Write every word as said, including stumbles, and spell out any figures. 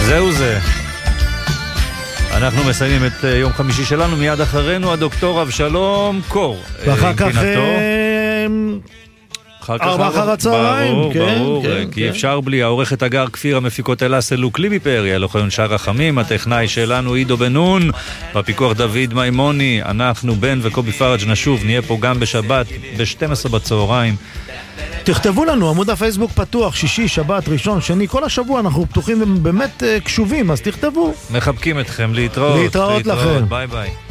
זהו זה. אנחנו מסיימים את יום חמישי שלנו, מיד אחרינו הדוקטור אבשלום קור. ואחר כך ארבע אחר הצהריים. ברור, כן, ברור, כן, כי כן. אפשר בלי. העורכת אגר כפיר, המפיקות אלה סלוק ליבי פרי, הלוחם שער החמים, הטכנאי שלנו עידו בנון, בפיקוח דוד מימוני, אנחנו בן וקובי פרג' נשוב, נהיה פה גם בשבת ב-שתים עשרה בצהריים. תכתבו לנו, עמוד הפייסבוק פתוח, שישי, שבת, ראשון, שני, כל השבוע אנחנו פתוחים ובאמת קשובים, אז תכתבו. מחבקים אתכם, להתראות. להתראות לכם. ביי ביי.